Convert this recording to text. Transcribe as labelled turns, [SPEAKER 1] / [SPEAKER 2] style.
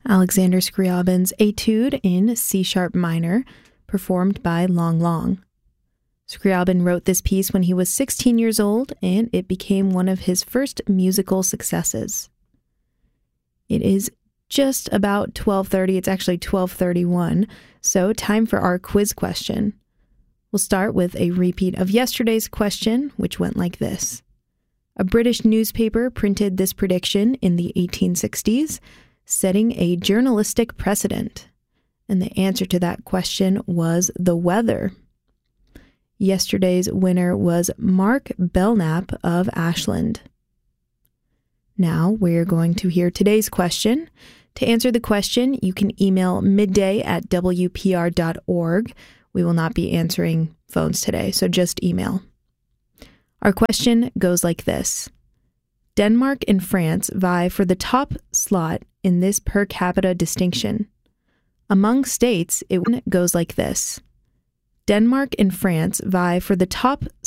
[SPEAKER 1] Alexander Scriabin's Etude in C-sharp minor, performed by Lang Lang. Scriabin wrote this piece when he was 16 years old, and it became one of his first musical successes. It is just about 12:30. It's actually 12:31, so time for our quiz question. We'll start with a repeat of yesterday's question, which went like this. A British newspaper printed this prediction in the 1860s, setting a journalistic precedent. And the answer to that question was the weather. Yesterday's winner was Mark Belknap of Ashland. Now we're going to hear today's question. To answer the question, you can email midday@wpr.org. We will not be answering phones today, so just email. Our question goes like this. Denmark and France vie for the top slot in this per capita distinction. Among states, it goes like this. Denmark and France vie for the top